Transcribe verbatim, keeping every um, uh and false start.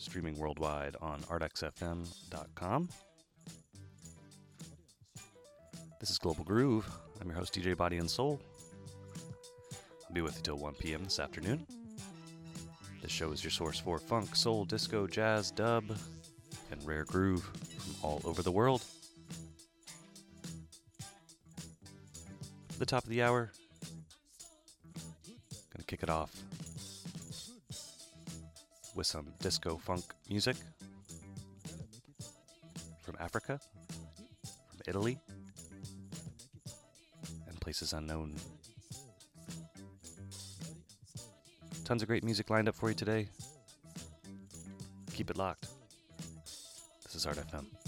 streaming worldwide on artx f m dot com. This is Global Groove. I'm your host, D J Body and Soul. I'll be with you till one p.m. this afternoon. This show is your source for funk, soul, disco, jazz, dub, and rare groove from all over the world. The top of the hour, gonna kick it off with some disco funk music from Africa, from Italy, and places unknown. Tons of great music lined up for you today. Keep it locked. This is Art F M.